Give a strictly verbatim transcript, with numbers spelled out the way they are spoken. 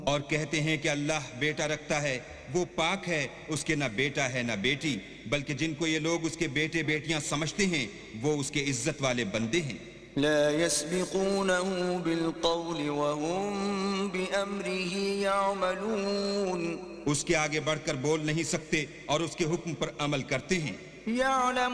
और कहते हैं कि अल्लाह बेटा रखता है, वो पाक है, उसके ना बेटा है ना बेटी, बल्कि जिनको ये लोग उसके बेटे बेटियां समझते हैं वो उसके इज्जत वाले बंदे हैं। ला यस्बिकूनहु बिलक़ौल वहुम बिअम्रिही यअमलून, उसके आगे बढ़कर बोल नहीं सकते और उसके हुक्म पर अमल करते हैं।